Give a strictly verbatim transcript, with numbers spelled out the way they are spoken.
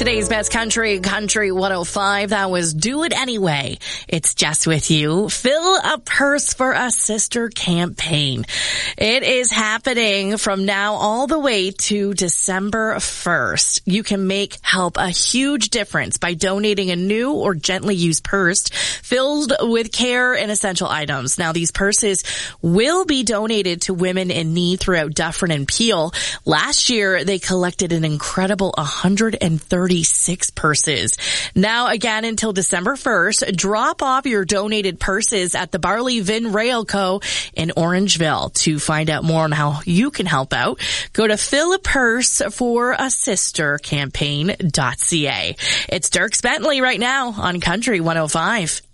Today's best country, Country one oh five. That was Do It Anyway. It's Jess with you. Fill a purse for a sister campaign. It is happening from now all the way to December first. You can make help a huge difference by donating a new or gently used purse filled with care and essential items. Now, these purses will be donated to women in need throughout Dufferin and Peel. Last year, they collected an incredible one hundred thirty-six purses. Now, again, until December first, drop off your donated purses at the Barley Vin Rail Co. in Orangeville. To find out more on how you can help out, go to fill a purse for a sister campaign dot c a. It's Dirks Bentley right now on Country one oh five.